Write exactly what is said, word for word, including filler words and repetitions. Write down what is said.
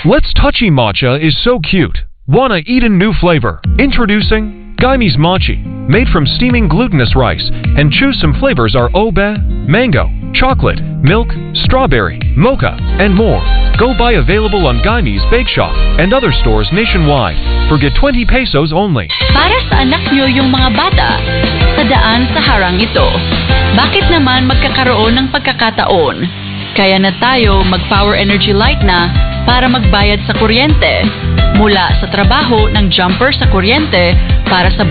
Let's Touchy Matcha is so cute. Wanna eat a new flavor? Introducing Gaime's Mochi, made from steaming glutinous rice, and choose some flavors are obe, mango, chocolate, milk, strawberry, mocha, and more. Go buy available on Gaime's Bake Shop and other stores nationwide. Forget twenty pesos only. Para sa anak nyo yung mga bata, sa daan sa harang ito, bakit naman magkakaroon ng pagkakataon? Kaya na tayo mag-Power Energy Light na para magbayad sa kuryente. Mula sa trabaho ng jumper sa kuryente para sa